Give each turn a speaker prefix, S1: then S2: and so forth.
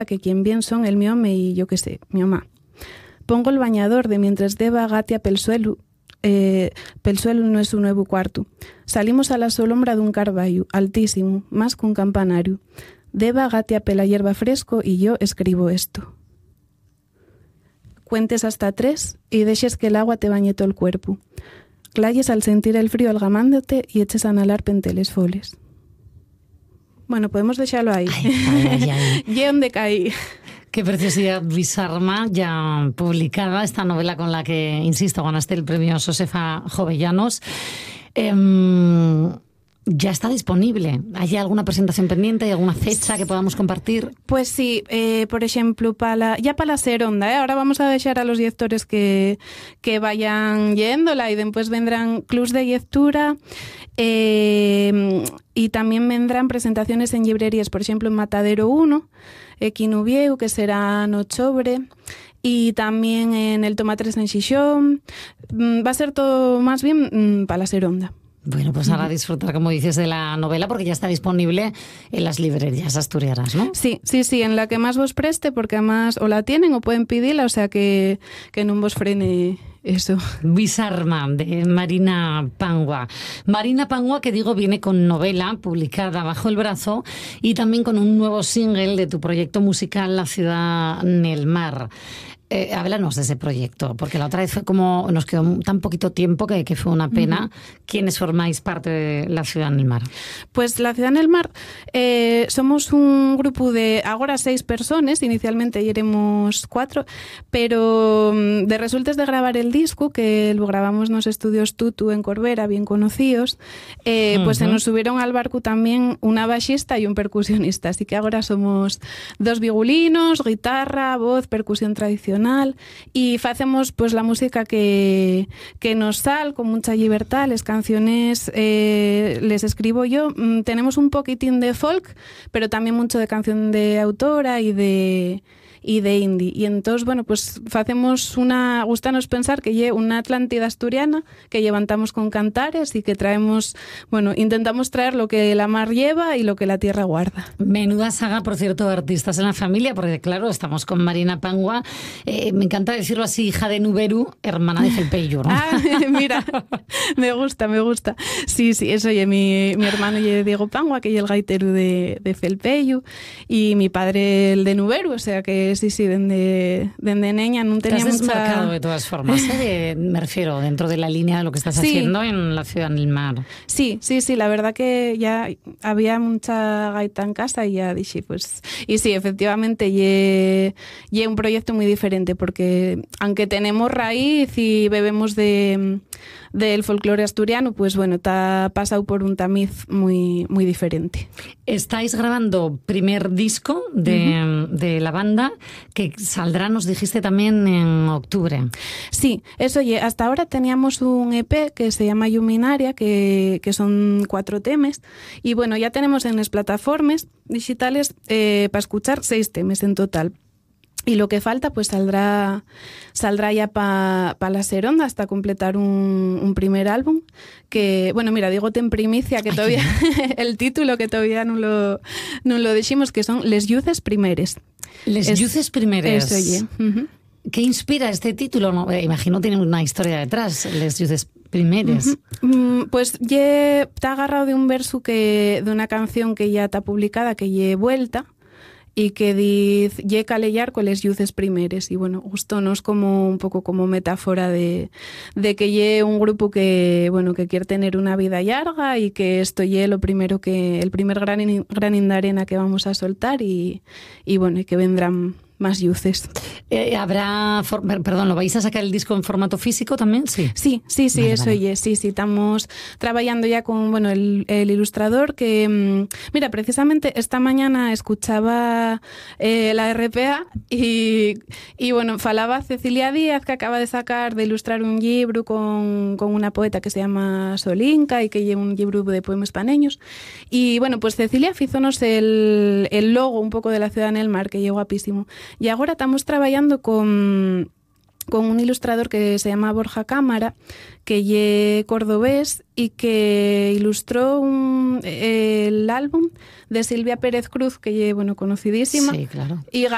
S1: que quien bien son el mi home y yo qué sé, mi mamá. Pongo el bañador de mientras deba gatia pel suelo no es un nuevo cuarto. Salimos a la solombra de un carballo, altísimo, más que un campanario. Deba gatia pela hierba fresco y yo escribo esto. Cuentes hasta 3 y dejes que el agua te bañe todo el cuerpo. Clayes al sentir el frío algamándote y eches a nalar penteles foles. Bueno, podemos dejarlo ahí.
S2: Ay.
S1: Y donde caí.
S2: Qué preciosidad, Luis Arma, ya publicada, esta novela con la que, insisto, ganaste el premio Josefa Jovellanos. Ya está disponible. ¿Hay alguna presentación pendiente? ¿Hay alguna fecha que podamos compartir?
S1: Pues sí, por ejemplo, para la Seronda, ahora vamos a dejar a los lectores que vayan yéndola y después vendrán clubs de lectura y también vendrán presentaciones en librerías, por ejemplo, en Matadero 1, Quinubieu, que será en octubre, y también en el Toma 3 en Xixón. Va a ser todo más bien para la Seronda.
S2: Bueno, pues ahora disfrutar, como dices, de la novela porque ya está disponible en las librerías asturianas, ¿no?
S1: Sí, en la que más vos preste, porque además o la tienen o pueden pedirla, o sea que no vos frene eso.
S2: Luis Arma, de Marina Pangua. Marina Pangua, que digo, viene con novela publicada bajo el brazo y también con un nuevo single de tu proyecto musical La Ciudad en el Mar. Háblanos de ese proyecto, porque la otra vez fue como nos quedó tan poquito tiempo que fue una pena. ¿Quiénes formáis parte de La Ciudad en el Mar?
S1: Pues La Ciudad en el Mar somos un grupo de ahora 6 personas, inicialmente éramos 4, pero de resultas de gravar el disco, que lo grabamos en los estudios Tutu en Corbera, bien conocidos, pues se nos subieron al barco también una bajista y un percusionista, así que ahora somos 2 vigulinos, guitarra, voz, percusión tradicional, y hacemos pues la música que nos sale con mucha libertad. Las canciones les escribo yo. Tenemos un poquitín de folk, pero también mucho de canción de autora y de indie. Y entonces, bueno, pues gustanos pensar que lle una Atlántida asturiana que levantamos con cantares y que traemos, bueno, intentamos traer lo que la mar lleva y lo que la tierra guarda.
S2: Menuda saga, por cierto, de artistas en la familia, porque claro, estamos con Marina Pangua, me encanta decirlo así, hija de Nuberu, hermana de Felpeyu, ¿no?
S1: Mira, me gusta. Sí, eso, y mi hermano y Diego Pangua, que es el gaitero de Felpeyu, y mi padre el de Nuberu, o sea que sí, desde neña no tenía mucha...
S2: Te has desmarcado de todas formas, me refiero, dentro de la línea de lo que estás haciendo en La Ciudad en el Mar.
S1: Sí, la verdad que ya había mucha gaita en casa y ya dije, pues... Y sí, efectivamente, y un proyecto muy diferente, porque aunque tenemos raíz y bebemos del folclore asturiano, pues bueno, te ha pasado por un tamiz muy, muy diferente.
S2: Estáis grabando primer disco de la banda, que saldrá, nos dijiste, también en octubre.
S1: Sí, eso, hasta ahora teníamos un EP que se llama Luminaria, que son 4 temas, y bueno, ya tenemos en las plataformas digitales para escuchar 6 temas en total. Y lo que falta pues saldrá ya para la Seronda hasta completar un primer álbum que, bueno, mira, digote en primicia que todavía el título que todavía no lo dijimos, que son Les Lluces Primeres.
S2: Les Lluces Primeres.
S1: Eso, oye.
S2: ¿Qué inspira este título? No, imagino tiene una historia detrás, Les Lluces Primeres.
S1: Pues te ha agarrado de un verso de una canción que ya está publicada, que lle vuelta, y que dice lle calellar con les lluces primeres, y bueno, gustónos como un poco como metáfora de que lle un grupo que, bueno, que quiere tener una vida larga y que esto lle el primer granín de arena que vamos a soltar y bueno, y que vendrán más luces.
S2: ¿Lo vais a sacar el disco en formato físico también? Sí,
S1: vale, eso vale. Sí, estamos trabajando ya con, bueno, el ilustrador que, mira, precisamente esta mañana escuchaba la RPA y bueno, falaba Cecilia Díaz, que acaba de ilustrar un libro con una poeta que se llama Solinka y que lleva un libro de poemas paneños, y bueno, pues Cecilia fízonos el logo un poco de La Ciudad en el Mar, que llegó guapísimo. Y ahora estamos trabajando con un ilustrador que se llama Borja Cámara, que es cordobés y que ilustró el álbum de Silvia Pérez Cruz, que es, bueno, conocidísima.
S2: Sí, claro.
S1: Y